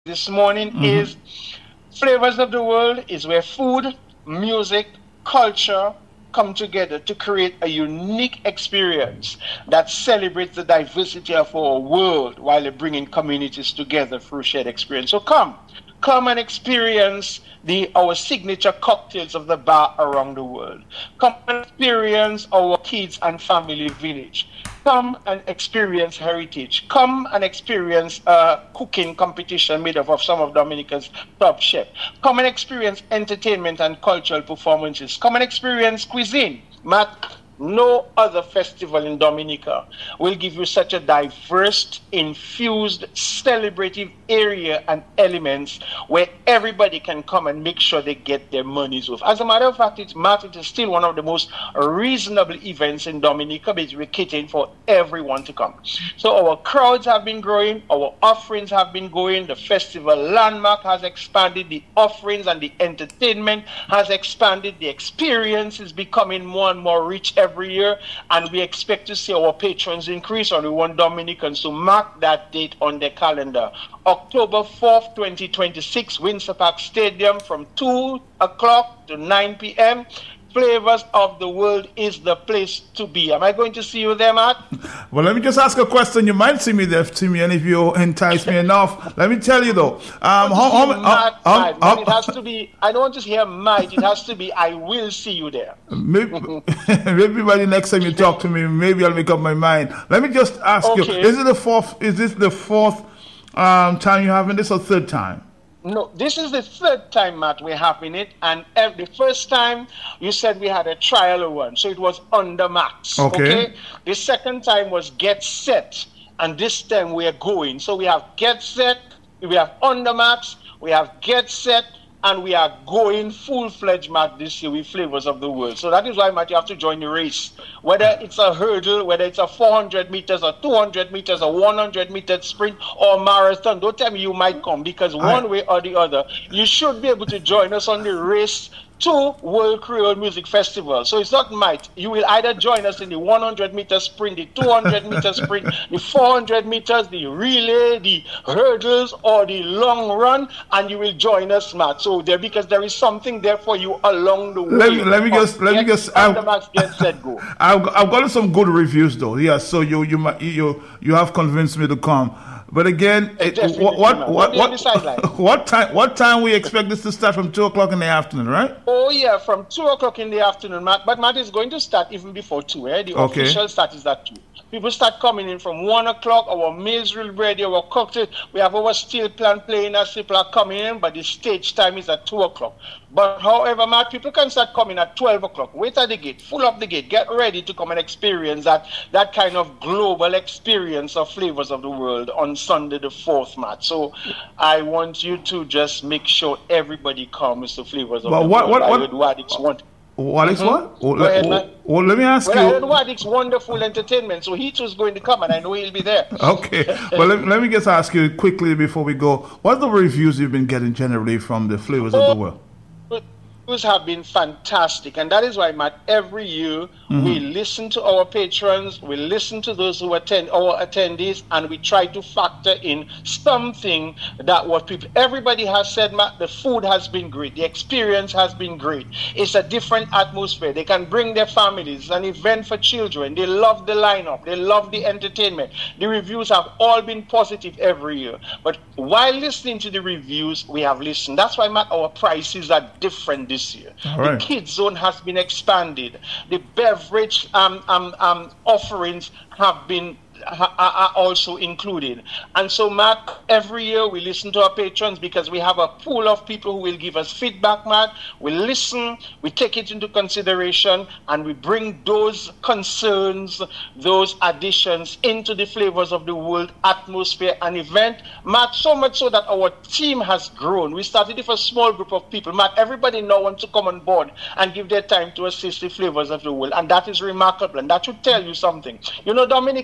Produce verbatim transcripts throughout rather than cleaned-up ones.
this morning Mm-hmm. is Flavors of the World is where food, music, culture come together to create a unique experience that celebrates the diversity of our world while bringing communities together through shared experience. So come, come and experience the our signature cocktails of the bar around the world. Come and experience our kids and family village. Come and experience heritage. Come and experience a cooking competition made up of some of Dominica's top chefs. Come and experience entertainment and cultural performances. Come and experience cuisine. Matt, no other festival in Dominica will give you such a diverse, infused, celebrative area and elements where everybody can come and make sure they get their money's worth. As a matter of fact, it's, Matt, it is still one of the most reasonable events in Dominica because we're catering for everyone to come. So our crowds have been growing, our offerings have been going, the festival landmark has expanded, the offerings and the entertainment has expanded, the experience is becoming more and more rich every every year, and we expect to see our patrons increase, and we want Dominicans to mark that date on their calendar. October fourth, twenty twenty-six, Windsor Park Stadium from two o'clock to nine p m Flavors of the World is the place to be. Am I going to see you there, Matt? Well, let me just ask a question. You might see me there, Timmy, and if you entice me enough, let me tell you though. Um, how, how, Matt, how, Matt, how, Matt, it has to be. I don't want to hear might. It has to be. I will see you there. Maybe, maybe by the next time you talk to me, maybe I'll make up my mind. Let me just ask Okay. you: Is it the fourth? Is this the fourth um, time you're having this, or third time? No, this is the third time, Matt, we're having it. And ev- the first time, you said we had a trial one. So it was under max. Okay. Okay. The second time was get set. And this time we're going. So we have get set, we have under max, we have get set, and we are going full-fledged, Matt, this year with Flavors of the World. So that is why, Matt, you have to join the race. Whether it's a hurdle, whether it's a four hundred meters or two hundred meters or one hundred meter sprint or marathon, don't tell me you might come, because one way or the other, you should be able to join us on the race to World Creole Music Festival. So it's not might. You will either join us in the one hundred meter sprint, the two hundred meter sprint, the four hundred meters, the relay, the hurdles, or the long run, and you will join us, Matt. So there, because there is something there for you along the way. Let me let me just let me just. I've, get set, go. I've I've gotten some good reviews though. Yeah, so you you might- you you have convinced me to come. But again, it, Definitely, what what man. what We'll be on the what, sideline. what time what time we expect this to start? From two o'clock in the afternoon, right? Oh yeah, from two o'clock in the afternoon, Matt. But Matt is going to start even before two. Eh? The Okay. official start is at two. People start coming in from one o'clock. Our meals will be ready. Our cocktails. We have our steel plan playing as people are coming in, but the stage time is at two o'clock. But however, Matt, people can start coming at twelve o'clock. Wait at the gate, full up the gate, get ready to come and experience that that kind of global experience of Flavors of the World on Sunday the fourth, Matt. So I want you to just make sure everybody comes to Flavors of Well, the what- World. what- I what- heard Wadix want. What is Mhm. what? Oh, Go ahead, let, man. oh, oh, let me ask Well, I heard you. Wadix wonderful entertainment, so he too is going to come, and I know he'll be there. Okay, well let, let me just ask you quickly before we go. What are the reviews you've been getting generally from the Flavors of the World? Reviews have been fantastic, and that is why, Matt, every year Mm-hmm. we listen to our patrons, we listen to those who attend, our attendees, and we try to factor in something that what people, everybody has said, Matt, the food has been great, the experience has been great. It's a different atmosphere. They can bring their families, an event for children. They love the lineup, they love the entertainment. The reviews have all been positive every year. But while listening to the reviews, we have listened. That's why, Matt, our prices are different this year. All right. The kids zone has been expanded. The beverage um, um, um, offerings have been ha- are also included. And so, Matt, every year we listen to our patrons because we have a pool of people who will give us feedback, Matt. We listen, we take it into consideration, and we bring those concerns, those additions into the Flavors of the World atmosphere and event. Matt, so much so that our team has grown. We started with a small group of people. Matt, everybody now wants to come on board and give their time to assist the Flavors of the World. And that is remarkable. And that should tell you something. You know, Dominicans already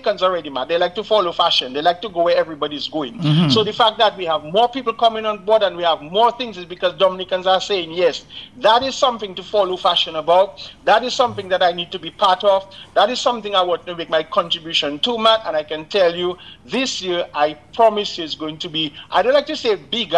everybody, man. They like to follow fashion. They like to go where everybody's going. Mm-hmm. So the fact that we have more people coming on board and we have more things is because Dominicans are saying, yes, that is something to follow fashion about. That is something that I need to be part of. That is something I want to make my contribution to, man. And I can tell you, this year, I promise you, is going to be, I don't like to say bigger,